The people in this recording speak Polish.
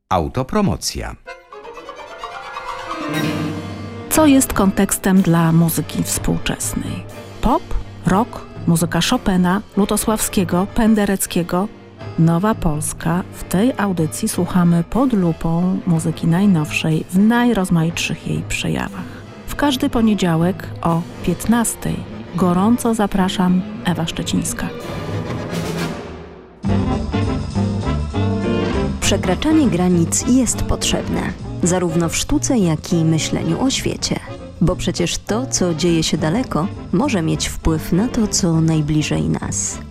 Autopromocja. Co jest kontekstem dla muzyki współczesnej? Pop, rock, muzyka Chopina, Lutosławskiego, Pendereckiego. Nowa Polska. W tej audycji słuchamy pod lupą muzyki najnowszej w najrozmaitszych jej przejawach. W każdy poniedziałek o 15:00 gorąco zapraszam, Ewa Szczecińska. Przekraczanie granic jest potrzebne, zarówno w sztuce, jak i myśleniu o świecie. Bo przecież to, co dzieje się daleko, może mieć wpływ na to, co najbliżej nas.